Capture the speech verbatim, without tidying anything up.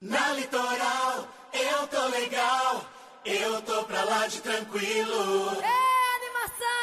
Na litoral, eu tô legal, eu tô pra lá de tranquilo.